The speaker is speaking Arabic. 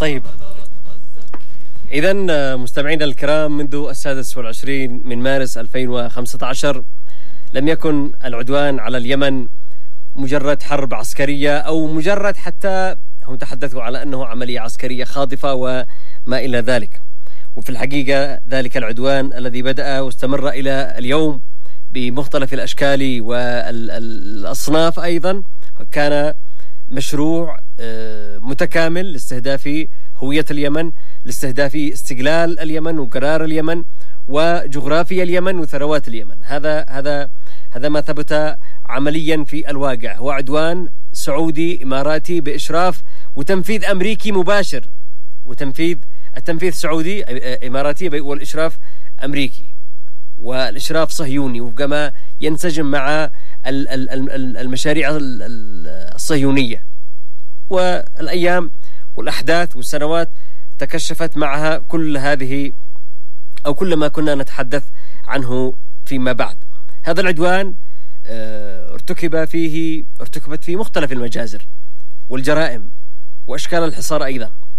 طيب، إذن مستمعينا الكرام، منذ 26 من مارس 2015 لم يكن العدوان على اليمن مجرد حرب عسكرية أو مجرد، حتى هم تحدثوا على أنه عملية عسكرية خاطفة وما إلى ذلك. وفي الحقيقة ذلك العدوان الذي بدأ واستمر إلى اليوم بمختلف الأشكال والأصناف أيضا كان مشروع متكامل لاستهداف هوية اليمن، لاستهداف استقلال اليمن وقرار اليمن وجغرافيا اليمن وثروات اليمن. هذا ما ثبت عمليا في الواقع، هو عدوان سعودي إماراتي بإشراف وتنفيذ أمريكي مباشر، التنفيذ سعودي إماراتي والإشراف أمريكي، والإشراف صهيوني وكما ينسجم مع المشاريع الصهيونية. والأيام والأحداث والسنوات تكشفت معها كل هذه أو كل ما كنا نتحدث عنه فيما بعد. هذا العدوان ارتكبت فيه مختلف المجازر والجرائم وأشكال الحصار أيضا.